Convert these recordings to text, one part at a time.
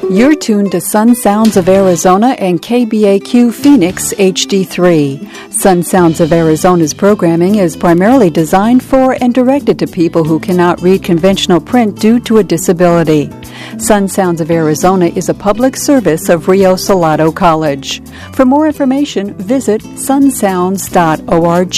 You're tuned to Sun Sounds of Arizona and KBAQ Phoenix HD3. Sun Sounds of Arizona's programming is primarily designed for and directed to people who cannot read conventional print due to a disability. Sun Sounds of Arizona is a public service of Rio Salado College. For more information, visit sunsounds.org.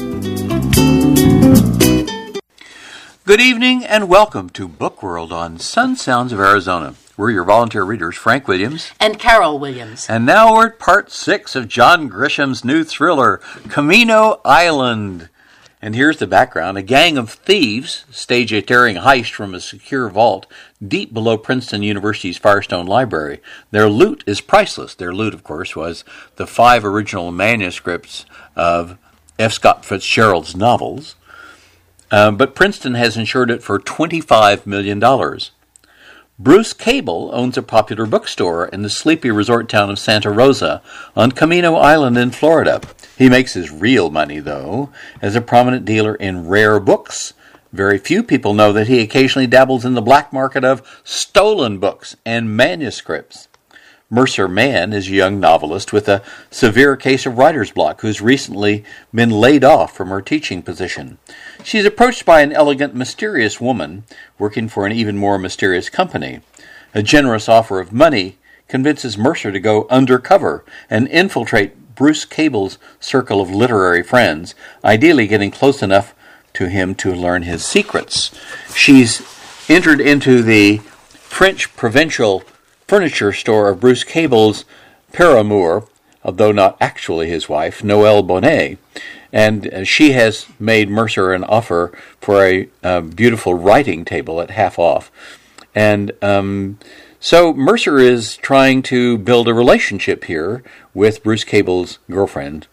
Good evening and welcome to Book World on Sun Sounds of Arizona. We're your volunteer readers, Frank Williams and Carol Williams. And now we're at part 6 of John Grisham's new thriller, Camino Island. And here's the background. A gang of thieves stage a daring heist from a secure vault deep below Princeton University's Firestone Library. Their loot is priceless. Their loot, of course, was the 5 original manuscripts of F. Scott Fitzgerald's novels. But Princeton has insured it for $25 million. Bruce Cable owns a popular bookstore in the sleepy resort town of Santa Rosa on Camino Island in Florida. He makes his real money, though, as a prominent dealer in rare books. Very few people know that he occasionally dabbles in the black market of stolen books and manuscripts. Mercer Mann is a young novelist with a severe case of writer's block who's recently been laid off from her teaching position. She's approached by an elegant, mysterious woman working for an even more mysterious company. A generous offer of money convinces Mercer to go undercover and infiltrate Bruce Cable's circle of literary friends, ideally getting close enough to him to learn his secrets. She's entered into the French provincial furniture store of Bruce Cable's paramour, although not actually his wife, Noelle Bonnet, and she has made Mercer an offer for a beautiful writing table at half off. And so Mercer is trying to build a relationship here with Bruce Cable's girlfriend.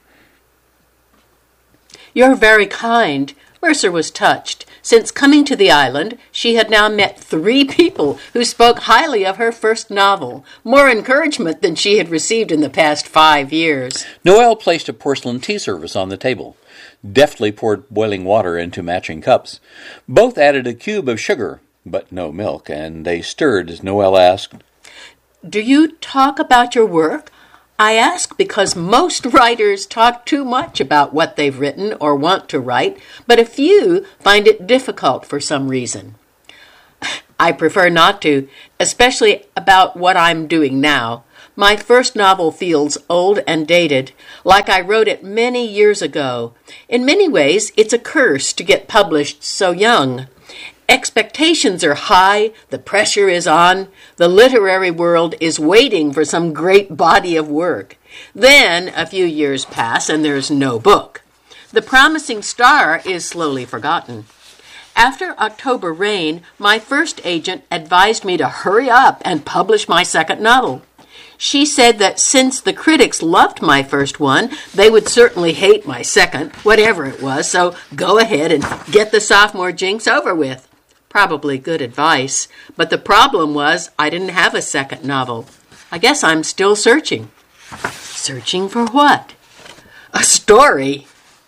You're very kind. Mercer was touched. Since coming to the island, she had now met 3 people who spoke highly of her first novel, more encouragement than she had received in the past 5 years. Noelle placed a porcelain tea service on the table, deftly poured boiling water into matching cups. Both added a cube of sugar, but no milk, and they stirred as Noelle asked, "Do you talk about your work? I ask because most writers talk too much about what they've written or want to write, but a few find it difficult for some reason." "I prefer not to, especially about what I'm doing now. My first novel feels old and dated, like I wrote it many years ago. In many ways, it's a curse to get published so young. Expectations are high, the pressure is on, the literary world is waiting for some great body of work. Then a few years pass and there's no book. The promising star is slowly forgotten. After October Rain, my first agent advised me to hurry up and publish my second novel. She said that since the critics loved my first one, they would certainly hate my second, whatever it was, so go ahead and get the sophomore jinx over with. Probably good advice, but the problem was I didn't have a second novel. I guess I'm still searching. Searching for what? A story.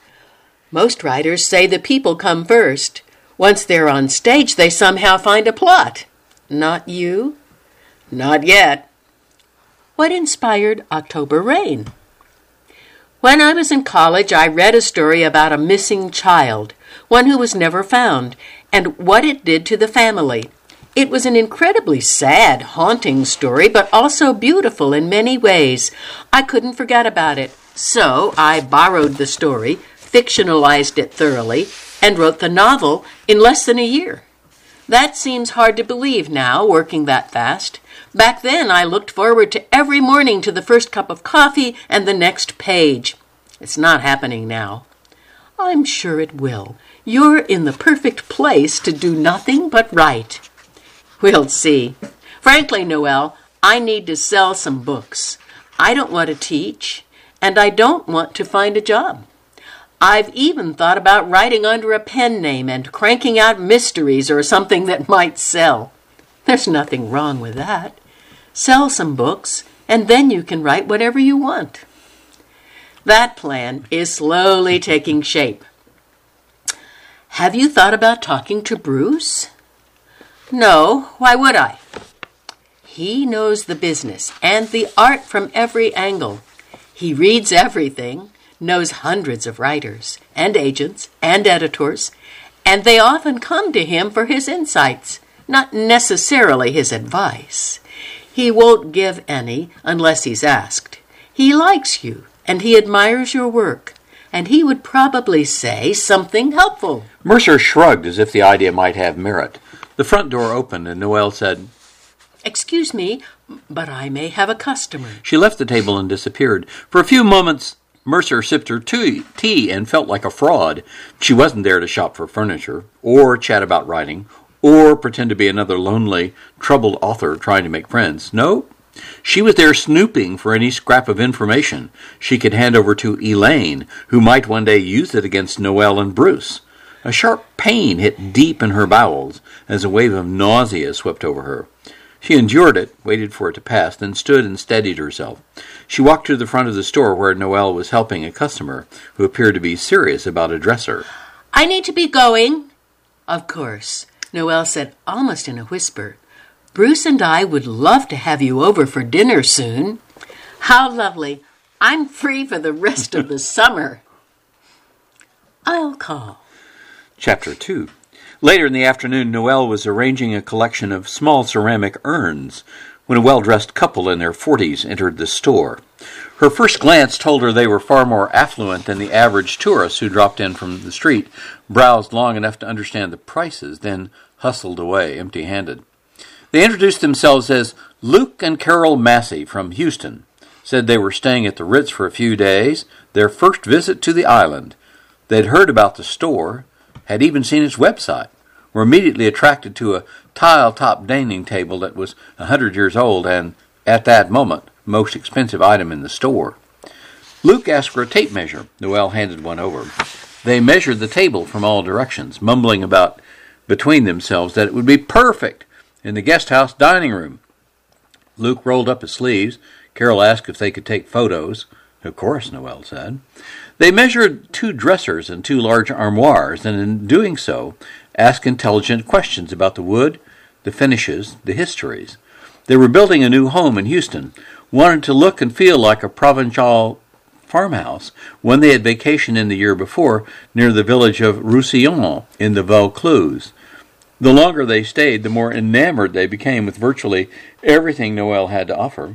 Most writers say the people come first. Once they're on stage, they somehow find a plot. Not you? Not yet. What inspired October Rain? When I was in college, I read a story about a missing child, one who was never found, and what it did to the family. It was an incredibly sad, haunting story, but also beautiful in many ways. I couldn't forget about it, so I borrowed the story, fictionalized it thoroughly, and wrote the novel in less than a year. That seems hard to believe now, working that fast. Back then, I looked forward to every morning to the first cup of coffee and the next page. It's not happening now. I'm sure it will. You're in the perfect place to do nothing but write. We'll see. Frankly, Noelle, I need to sell some books. I don't want to teach, and I don't want to find a job. I've even thought about writing under a pen name and cranking out mysteries or something that might sell. There's nothing wrong with that. Sell some books, and then you can write whatever you want. That plan is slowly taking shape. Have you thought about talking to Bruce? No, why would I? He knows the business and the art from every angle. He reads everything, knows hundreds of writers and agents and editors, and they often come to him for his insights, not necessarily his advice. He won't give any unless he's asked. He likes you, and he admires your work, and he would probably say something helpful. Mercer shrugged as if the idea might have merit. The front door opened, and Noelle said, "Excuse me, but I may have a customer." She left the table and disappeared. For a few moments, Mercer sipped her tea and felt like a fraud. She wasn't there to shop for furniture, or chat about writing, or pretend to be another lonely, troubled author trying to make friends. No, she was there snooping for any scrap of information she could hand over to Elaine, who might one day use it against Noelle and Bruce. A sharp pain hit deep in her bowels as a wave of nausea swept over her. She endured it, waited for it to pass, then stood and steadied herself. She walked to the front of the store where Noelle was helping a customer who appeared to be serious about a dresser. "I need to be going." "Of course," Noelle said almost in a whisper. "Bruce and I would love to have you over for dinner soon." "How lovely. I'm free for the rest of the summer." "I'll call." Chapter 2. Later in the afternoon, Noelle was arranging a collection of small ceramic urns when a well-dressed couple in their 40s entered the store. Her first glance told her they were far more affluent than the average tourist who dropped in from the street, browsed long enough to understand the prices, then hustled away empty-handed. They introduced themselves as Luke and Carol Massey from Houston, said they were staying at the Ritz for a few days, their first visit to the island. They'd heard about the store, had even seen its website, were immediately attracted to a tile-top dining table that was 100 years old and, at that moment, most expensive item in the store. Luke asked for a tape measure. Noelle handed one over. They measured the table from all directions, mumbling about between themselves that it would be perfect in the guest house dining room. Luke rolled up his sleeves. Carol asked if they could take photos. Of course, Noelle said. They measured 2 dressers and 2 large armoires, and in doing so, asked intelligent questions about the wood, the finishes, the histories. They were building a new home in Houston, wanted to look and feel like a Provençal farmhouse, one they had vacationed in the year before near the village of Roussillon in the Vaucluse. The longer they stayed, the more enamored they became with virtually everything Noelle had to offer.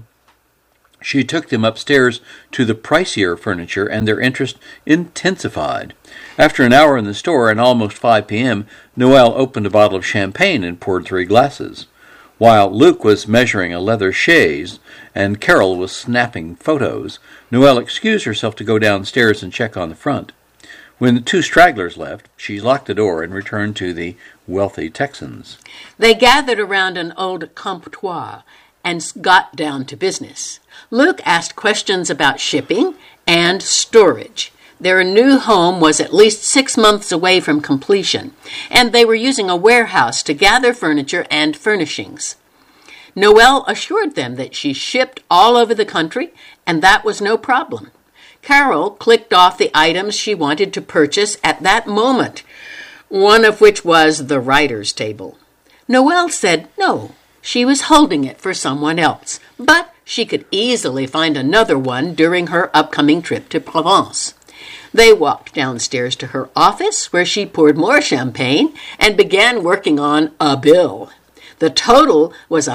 She took them upstairs to the pricier furniture, and their interest intensified. After an hour in the store and almost 5 p.m., Noelle opened a bottle of champagne and poured 3 glasses. While Luke was measuring a leather chaise and Carol was snapping photos, Noelle excused herself to go downstairs and check on the front. When the 2 stragglers left, she locked the door and returned to the wealthy Texans. They gathered around an old comptoir and got down to business. Luke asked questions about shipping and storage. Their new home was at least 6 months away from completion, and they were using a warehouse to gather furniture and furnishings. Noelle assured them that she shipped all over the country, and that was no problem. Carol clicked off the items she wanted to purchase at that moment, one of which was the writer's table. Noelle said no, she was holding it for someone else, but she could easily find another one during her upcoming trip to Provence. They walked downstairs to her office, where she poured more champagne and began working on a bill. The total was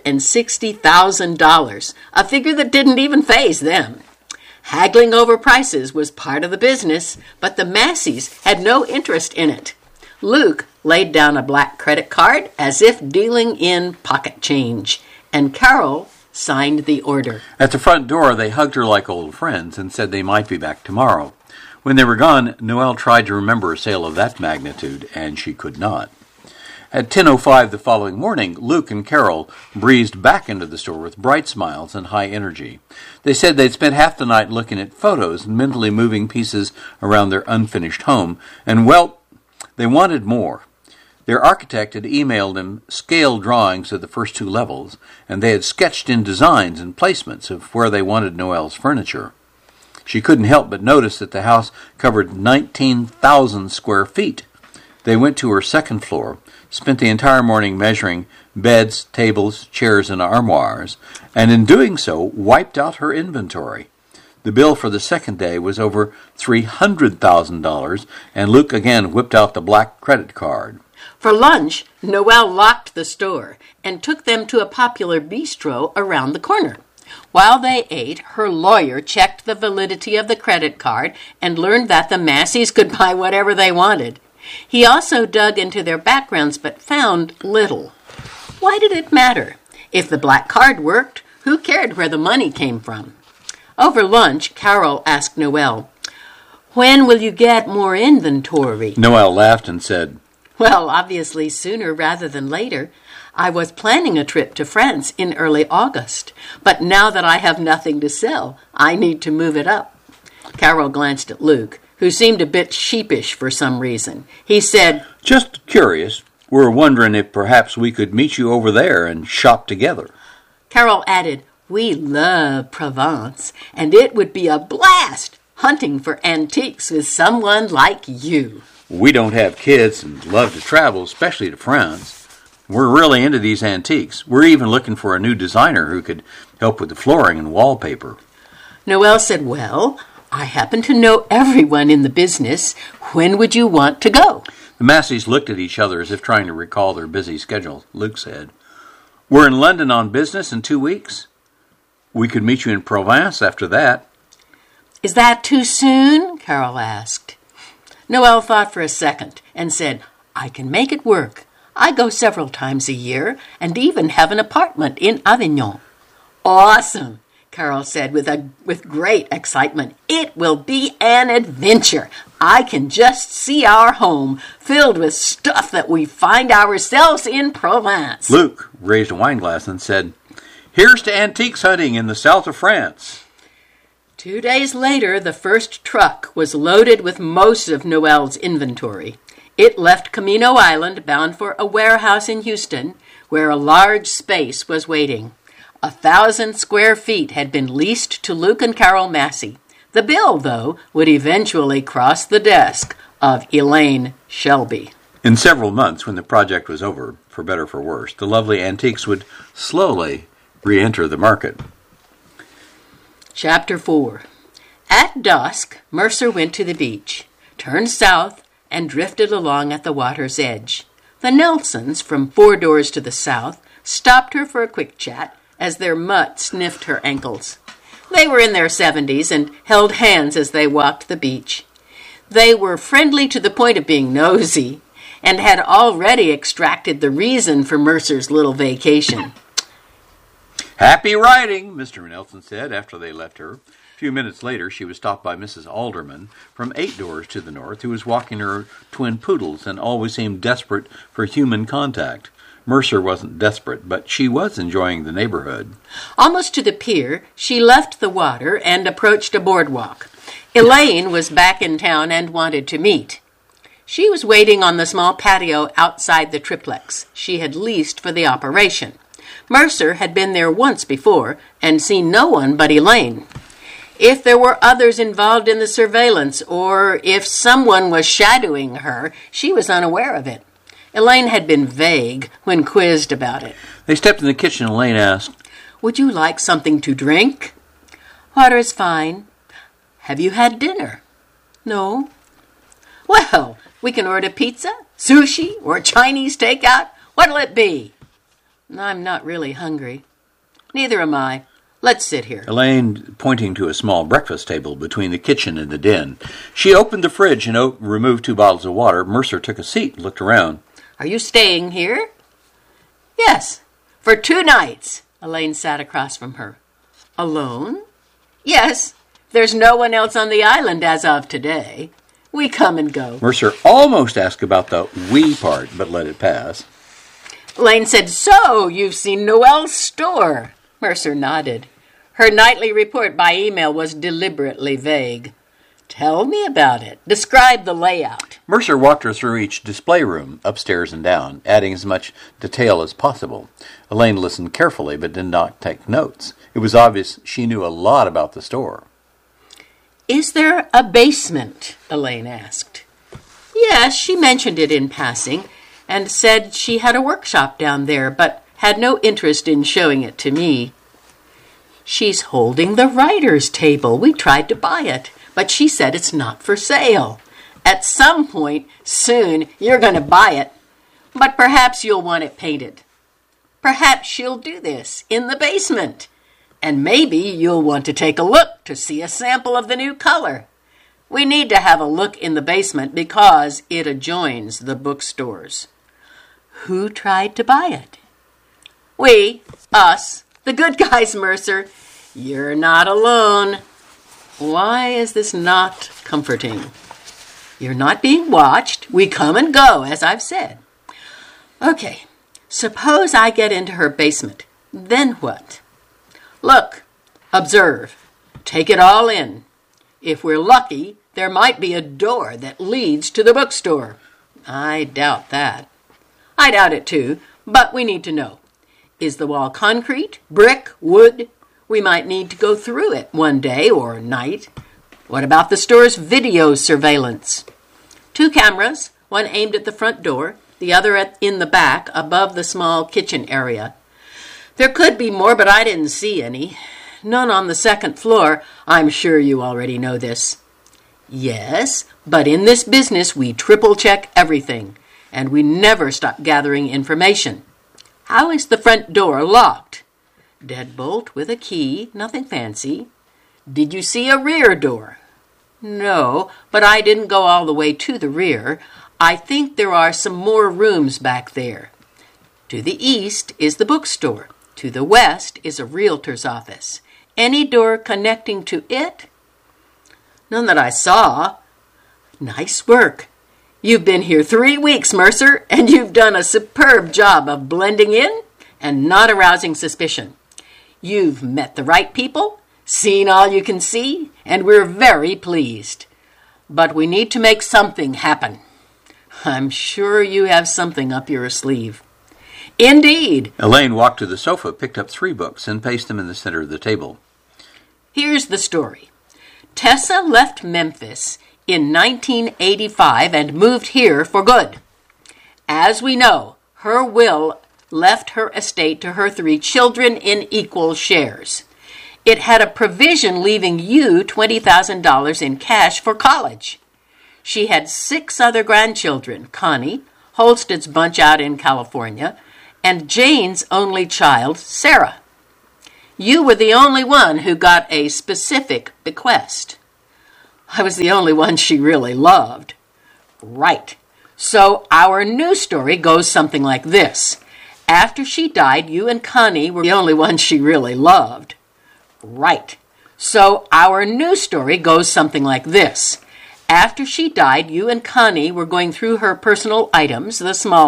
$160,000, a figure that didn't even faze them. Haggling over prices was part of the business, but the Masseys had no interest in it. Luke laid down a black credit card as if dealing in pocket change, and Carol signed the order. At the front door, they hugged her like old friends and said they might be back tomorrow. When they were gone, Noelle tried to remember a sale of that magnitude, and she could not. At 10:05 the following morning, Luke and Carol breezed back into the store with bright smiles and high energy. They said they'd spent half the night looking at photos and mentally moving pieces around their unfinished home, and, well, they wanted more. Their architect had emailed them scale drawings of the first 2 levels, and they had sketched in designs and placements of where they wanted Noelle's furniture. She couldn't help but notice that the house covered 19,000 square feet. They went to her second floor, spent the entire morning measuring beds, tables, chairs, and armoires, and in doing so wiped out her inventory. The bill for the second day was over $300,000, and Luke again whipped out the black credit card. For lunch, Noelle locked the store and took them to a popular bistro around the corner. While they ate, her lawyer checked the validity of the credit card and learned that the Masseys could buy whatever they wanted. He also dug into their backgrounds but found little. Why did it matter? If the black card worked, who cared where the money came from? Over lunch, Carol asked Noelle, "When will you get more inventory?" Noelle laughed and said, "Well, obviously sooner rather than later. I was planning a trip to France in early August, but now that I have nothing to sell, I need to move it up." Carol glanced at Luke, who seemed a bit sheepish for some reason. He said, "Just curious. We're wondering if perhaps we could meet you over there and shop together." Carol added, "We love Provence, and it would be a blast hunting for antiques with someone like you." We don't have kids and love to travel, especially to France. We're really into these antiques. We're even looking for a new designer who could help with the flooring and wallpaper. Noelle said, "Well, I happen to know everyone in the business. When would you want to go?" The Masseys looked at each other as if trying to recall their busy schedule. Luke said, "We're in London on business in 2 weeks. We could meet you in Provence after that." "Is that too soon?" Carol asked. Noelle thought for a second and said, "I can make it work. I go several times a year and even have an apartment in Avignon." "Awesome," Carol said with great excitement. "It will be an adventure. I can just see our home filled with stuff that we find ourselves in Provence." Luke raised a wine glass and said, "Here's to antiques hunting in the south of France." 2 days later, the first truck was loaded with most of Noelle's inventory. It left Camino Island bound for a warehouse in Houston, where a large space was waiting. 1,000 square feet had been leased to Luke and Carol Massey. The bill, though, would eventually cross the desk of Elaine Shelby. In several months, when the project was over, for better or for worse, the lovely antiques would slowly re-enter the market. Chapter 4. At dusk, Mercer went to the beach, turned south, and drifted along at the water's edge. The Nelsons, from 4 doors to the south, stopped her for a quick chat as their mutt sniffed her ankles. They were in their 70s and held hands as they walked the beach. They were friendly to the point of being nosy and had already extracted the reason for Mercer's little vacation. "Happy riding," Mr. Nelson said after they left her. A few minutes later, she was stopped by Mrs. Alderman from 8 doors to the north, who was walking her twin poodles and always seemed desperate for human contact. Mercer wasn't desperate, but she was enjoying the neighborhood. Almost to the pier, she left the water and approached a boardwalk. Elaine was back in town and wanted to meet. She was waiting on the small patio outside the triplex she had leased for the operation. Mercer had been there once before and seen no one but Elaine. If there were others involved in the surveillance, or if someone was shadowing her, she was unaware of it. Elaine had been vague when quizzed about it. They stepped in the kitchen and Elaine asked, "Would you like something to drink?" "Water is fine." "Have you had dinner?" "No." "Well, we can order pizza, sushi, or Chinese takeout. What'll it be?" "I'm not really hungry." "Neither am I. Let's sit here." Elaine, pointing to a small breakfast table between the kitchen and the den. She opened the fridge and removed 2 bottles of water. Mercer took a seat and looked around. "Are you staying here?" "Yes, for 2 nights." Elaine sat across from her. "Alone?" "Yes, there's no one else on the island as of today. We come and go." Mercer almost asked about the "we" part, but let it pass. Elaine said, "So, you've seen Noelle's store." Mercer nodded. Her nightly report by email was deliberately vague. "Tell me about it. Describe the layout." Mercer walked her through each display room, upstairs and down, adding as much detail as possible. Elaine listened carefully but did not take notes. It was obvious she knew a lot about the store. "Is there a basement?" Elaine asked. "Yes, she mentioned it in passing. and said she had a workshop down there, but had no interest in showing it to me. She's holding the writer's table. We tried to buy it, but she said it's not for sale. At some point soon, you're going to buy it, but perhaps you'll want it painted. Perhaps she'll do this in the basement, and maybe you'll want to take a look to see a sample of the new color. We need to have a look in the basement because it adjoins the bookstores. Who tried to buy it? We, us, the good guys, Mercer. You're not alone. Why is this not comforting? You're not being watched. We come and go, as I've said. Okay, suppose I get into her basement. Then what? Look, observe, take it all in. If we're lucky, there might be a door that leads to the bookstore. I doubt that. I doubt it too, but we need to know. Is the wall concrete, brick, wood? We might need to go through it one day or night. What about the store's video surveillance? 2 cameras, one aimed at the front door, the other in the back above the small kitchen area. There could be more, but I didn't see any. None on the 2nd floor. I'm sure you already know this. Yes, but in this business we triple-check everything, and we never stop gathering information. How is the front door locked? Deadbolt with a key, nothing fancy. Did you see a rear door? No, but I didn't go all the way to the rear. I think there are some more rooms back there. To the east is the bookstore. To the west is a realtor's office. Any door connecting to it? None that I saw. Nice work. You've been here 3 weeks, Mercer, and you've done a superb job of blending in and not arousing suspicion. You've met the right people, seen all you can see, and we're very pleased. But we need to make something happen. I'm sure you have something up your sleeve. Indeed. Elaine walked to the sofa, picked up 3 books, and placed them in the center of the table. Here's the story. Tessa left Memphis in 1985 and moved here for good. As we know, her will left her estate to her 3 children in equal shares. It had a provision leaving you $20,000 in cash for college. She had 6 other grandchildren, Connie, Holstead's bunch out in California, and Jane's only child, Sarah. You were the only one who got a specific bequest. I was the only one she really loved. Right. So our new story goes something like this. After she died, you and Connie were the only ones she really loved. Right. So our new story goes something like this. After she died, you and Connie were going through her personal items, the small